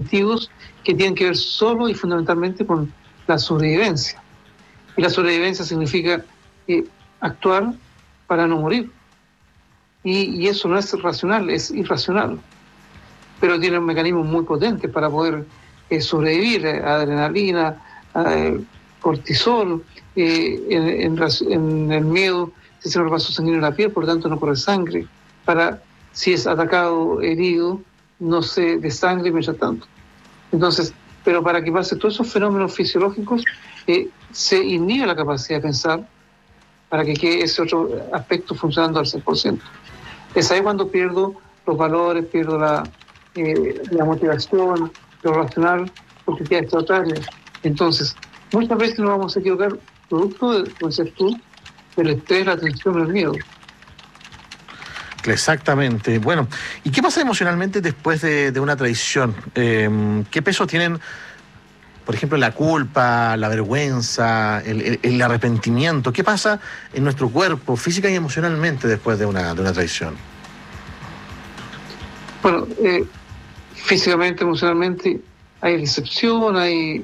instintivos que tienen que ver solo y fundamentalmente con la sobrevivencia. Y la sobrevivencia significa actuar para no morir. Y eso no es racional, es irracional. Pero tiene un mecanismo muy potente para poder sobrevivir: adrenalina, cortisol, en el miedo se cierra el vaso sanguíneo en la piel, por lo tanto no corre sangre, para, si es atacado, herido, no se desangre mientras tanto. Entonces, pero para que pase todos esos fenómenos fisiológicos, se inhibe la capacidad de pensar para que quede ese otro aspecto funcionando al 100%. Es ahí cuando pierdo los valores, pierdo la motivación, lo racional, porque queda extraordinario. Entonces, muchas veces nos vamos a equivocar producto de, como decías tú, del estrés, la tensión, el miedo. Exactamente. Bueno, ¿y qué pasa emocionalmente después de una traición? ¿Qué peso tienen, por ejemplo, la culpa, la vergüenza, el arrepentimiento? ¿Qué pasa en nuestro cuerpo, física y emocionalmente, después de una traición? Bueno, físicamente, emocionalmente, hay decepción, hay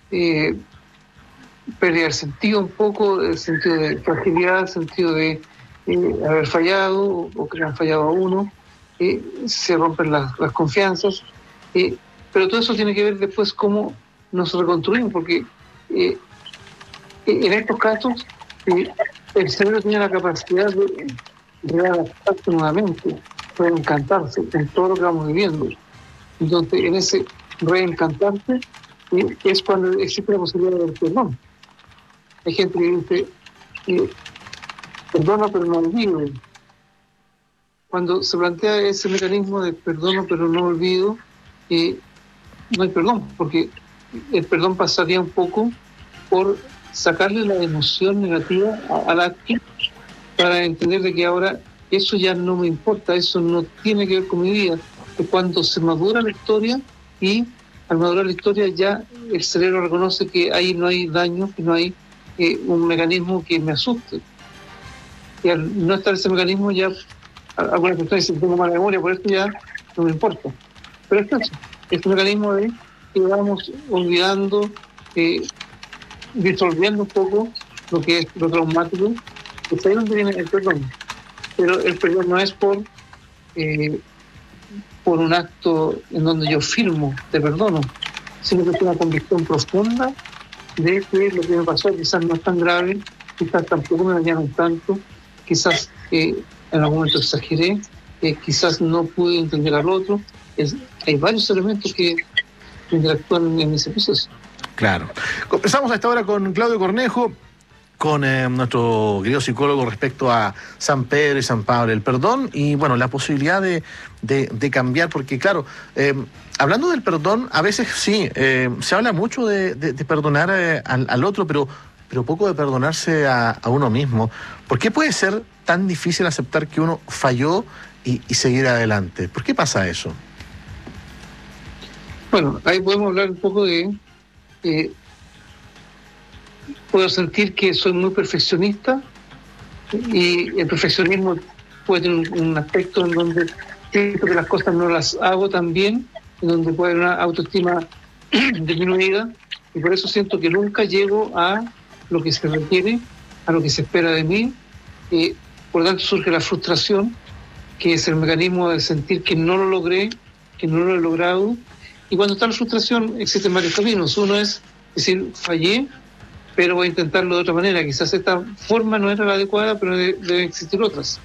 pérdida del sentido un poco, el sentido de fragilidad, el sentido de haber fallado o que le han fallado a uno, se rompen las confianzas, pero todo eso tiene que ver después cómo nos reconstruimos, porque en estos casos el cerebro tiene la capacidad de readaptarse nuevamente, reencantarse en todo lo que vamos viviendo. Entonces, en ese reencantarse es cuando existe la posibilidad del perdón. Hay gente que dice, perdono pero no olvido. Cuando se plantea ese mecanismo de perdono pero no olvido, no hay perdón, porque el perdón pasaría un poco por sacarle la emoción negativa al acto, para entender de que ahora eso ya no me importa, eso no tiene que ver con mi vida. Es cuando se madura la historia, y al madurar la historia ya el cerebro reconoce que ahí no hay daño, que no hay un mecanismo que me asuste. Y al no estar ese mecanismo, ya algunas personas dicen, tengo mala memoria, por esto ya no me importa. Pero es eso, es un mecanismo de que vamos olvidando, disolviendo un poco lo que es lo traumático. Es ahí donde viene el perdón. Pero el perdón no es por un acto en donde yo firmo, te perdono, sino que es una convicción profunda de que lo que me pasó quizás no es tan grave, quizás tampoco me dañaron tanto, quizás en algún momento exageré, quizás no pude entender al otro. Hay varios elementos que interactúan en ese proceso. Claro. Conversamos a esta hora con Claudio Cornejo, con nuestro querido psicólogo, respecto a San Pedro y San Pablo, el perdón y, bueno, la posibilidad de cambiar, porque, claro, hablando del perdón, a veces sí, se habla mucho de perdonar al otro, pero poco de perdonarse a uno mismo. ¿Por qué puede ser tan difícil aceptar que uno falló y seguir adelante? ¿Por qué pasa eso? Bueno, ahí podemos hablar un poco de... puedo sentir que soy muy perfeccionista, y el perfeccionismo puede tener un aspecto en donde siento que las cosas no las hago tan bien, en donde puede haber una autoestima disminuida, y por eso siento que nunca llego a lo que se requiere, a lo que se espera de mí. Por lo tanto surge la frustración, que es el mecanismo de sentir que no lo logré, que no lo he logrado. Y cuando está la frustración existen varios caminos. Uno es decir, fallé, pero voy a intentarlo de otra manera. Quizás esta forma no era la adecuada, pero deben existir otras.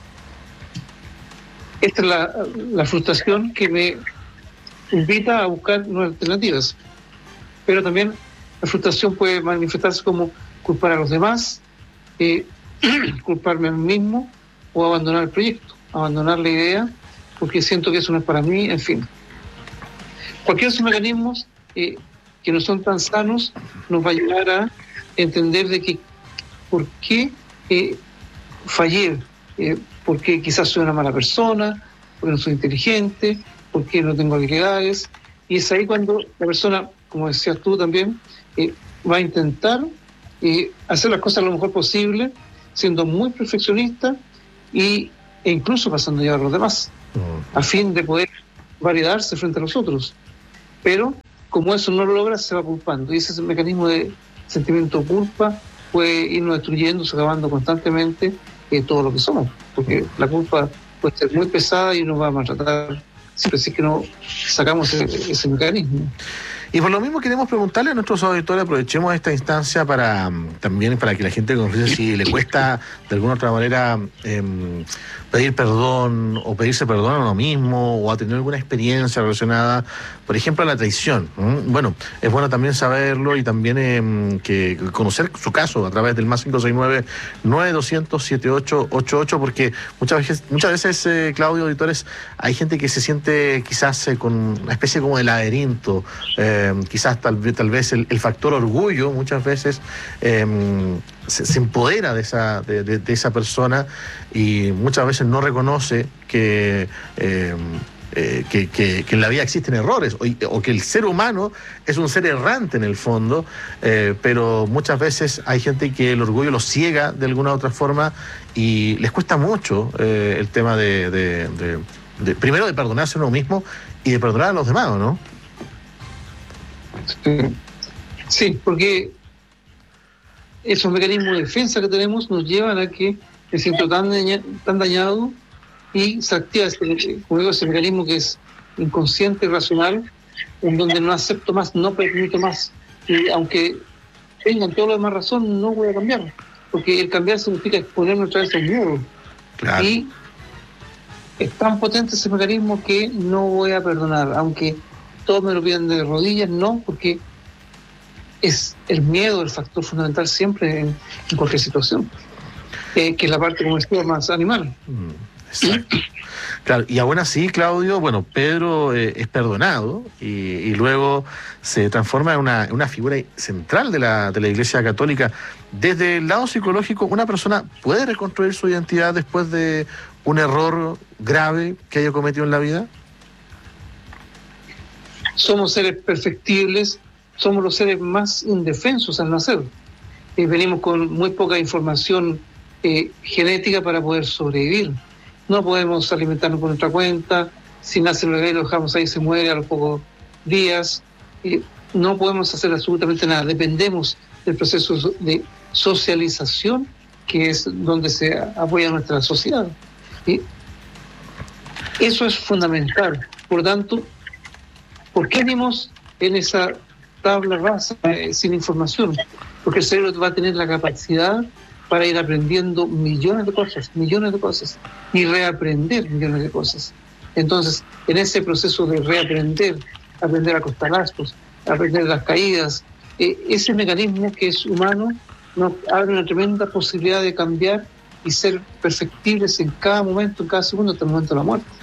Esta es la frustración que me invita a buscar nuevas alternativas. Pero también la frustración puede manifestarse como culpar a los demás, culparme a mí mismo, o abandonar el proyecto, abandonar la idea, porque siento que eso no es para mí, en fin. Cualquiera de esos mecanismos que no son tan sanos nos va a ayudar a entender de que por qué fallé, porque quizás soy una mala persona, porque no soy inteligente, porque no tengo habilidades. Y es ahí cuando la persona, como decías tú también, va a intentar hacer las cosas lo mejor posible, siendo muy perfeccionista e incluso pasando ya a los demás, a fin de poder validarse frente a los otros. Pero como eso no lo logra, se va culpando. Y ese mecanismo de sentimiento de culpa puede irnos destruyendo, acabando constantemente todo lo que somos. Porque la culpa puede ser muy pesada y nos va a maltratar siempre si es que no sacamos ese mecanismo. Y por lo mismo queremos preguntarle a nuestros auditores, aprovechemos esta instancia también para que la gente confiese si le cuesta de alguna otra manera pedir perdón o pedirse perdón a uno mismo o a tener alguna experiencia relacionada, por ejemplo, a la traición. Bueno, es bueno también saberlo y también que conocer su caso a través del más 569-9200-7888, porque muchas veces, Claudio, auditores, hay gente que se siente quizás con una especie como de laberinto, quizás tal vez el factor orgullo muchas veces se empodera de esa persona y muchas veces no reconoce que en la vida existen errores o que el ser humano es un ser errante en el fondo, pero muchas veces hay gente que el orgullo los ciega de alguna u otra forma y les cuesta mucho el tema primero de perdonarse a uno mismo y de perdonar a los demás, ¿no? Sí, porque esos mecanismos de defensa que tenemos nos llevan a que me siento tan dañado y se activa ese mecanismo que es inconsciente y racional, en donde no acepto más, no permito más. Y aunque tengan todo lo demás razón, no voy a cambiar, porque el cambiar significa exponerme otra vez al miedo. Claro. Y es tan potente ese mecanismo que no voy a perdonar, aunque todos me lo pidan de rodillas, no, porque es el miedo el factor fundamental siempre en cualquier situación, que es la parte, como decía, más animal. Exacto. Claro, y aún así, Claudio, bueno, Pedro es perdonado y luego se transforma en una figura central de la Iglesia Católica. Desde el lado psicológico, ¿una persona puede reconstruir su identidad después de un error grave que haya cometido en la vida? Somos seres perfectibles, somos los seres más indefensos al nacer. Venimos con muy poca información genética para poder sobrevivir. No podemos alimentarnos por nuestra cuenta. Si nace el bebé, lo dejamos ahí, se muere a los pocos días. No podemos hacer absolutamente nada. Dependemos del proceso de socialización, que es donde se apoya nuestra sociedad. Eso es fundamental. Por tanto, ¿por qué venimos en esa tabla rasa sin información? Porque el cerebro va a tener la capacidad para ir aprendiendo millones de cosas, y reaprender millones de cosas. Entonces, en ese proceso de reaprender, aprender a costalazos, aprender las caídas, ese mecanismo que es humano nos abre una tremenda posibilidad de cambiar y ser perfectibles en cada momento, en cada segundo, hasta el momento de la muerte.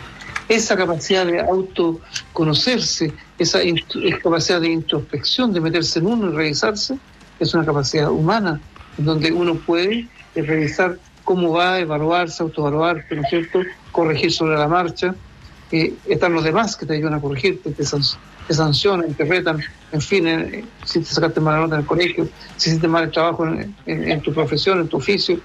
Esa capacidad de autoconocerse, esa capacidad de introspección, de meterse en uno y revisarse, es una capacidad humana, en donde uno puede revisar cómo va, evaluarse, autoevaluarse, ¿no es cierto?, corregir sobre la marcha. Están los demás que te ayudan a corregirte, te sancionan, te retan, en fin, si te sacaste mala nota en el colegio, si hiciste mal el trabajo en tu profesión, en tu oficio.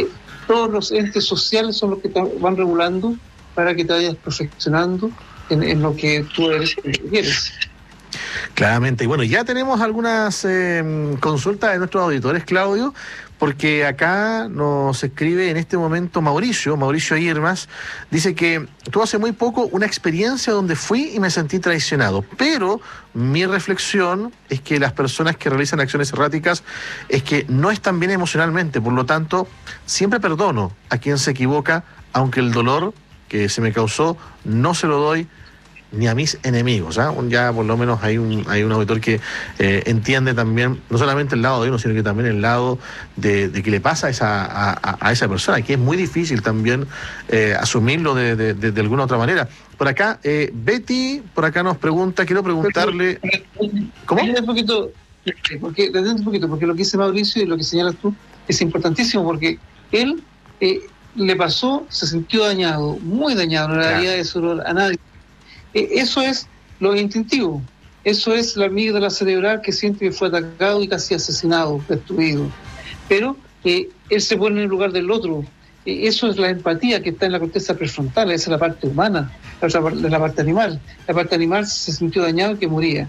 Todos los entes sociales son los que te van regulando para que te vayas perfeccionando en lo que tú eres y quieres. Claramente. Y bueno, ya tenemos algunas consultas de nuestros auditores, Claudio, porque acá nos escribe en este momento Mauricio Irmas, dice que tuvo hace muy poco una experiencia donde fui y me sentí traicionado, pero mi reflexión es que las personas que realizan acciones erráticas es que no están bien emocionalmente, por lo tanto, siempre perdono a quien se equivoca, aunque el dolor que se me causó no se lo doy ni a mis enemigos. Ya por lo menos hay un auditor que entiende también no solamente el lado de uno, sino que también el lado de que le pasa a esa persona, que es muy difícil también asumirlo de alguna otra manera. Por acá, Betty, nos pregunta, quiero preguntarle... ¿Cómo? Un poquito, porque lo que dice Mauricio y lo que señalas tú es importantísimo, porque él le pasó, se sintió dañado, muy dañado, no le daría eso a nadie. Eso es lo instintivo, eso es la amígdala cerebral que siente que fue atacado y casi asesinado, destruido. Pero él se pone en el lugar del otro. Eso es la empatía que está en la corteza prefrontal, esa es la parte humana, la parte animal. La parte animal se sintió dañado y que moría.